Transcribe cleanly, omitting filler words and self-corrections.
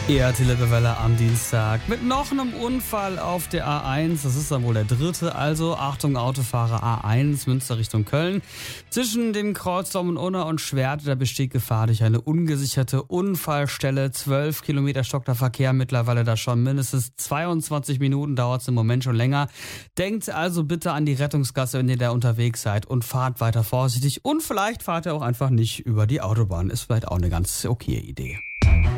Eher Welle am Dienstag mit noch einem Unfall auf der A1. Das ist dann wohl der dritte. Also Achtung Autofahrer, A1 Münster Richtung Köln. Zwischen dem Kreuz Dortmund-Unna und Schwerte, da besteht Gefahr durch eine ungesicherte Unfallstelle. 12 Kilometer stockt der Verkehr mittlerweile da schon. Mindestens 22 Minuten dauert es im Moment schon länger. Denkt also bitte an die Rettungsgasse, wenn ihr da unterwegs seid, und fahrt weiter vorsichtig. Und vielleicht fahrt ihr auch einfach nicht über die Autobahn. Ist vielleicht auch eine ganz okaye Idee.